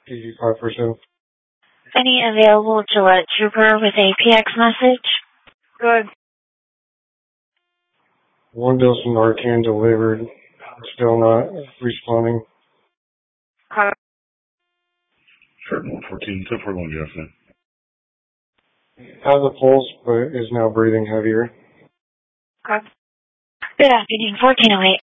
PG5%. Any available Gillette Trooper with a PX message? Good. One dose of Narcan delivered. Still not responding. Cut. Sure, 14, 1041, good afternoon. Has a pulse, but is now breathing heavier. Cut. Good afternoon, 1408.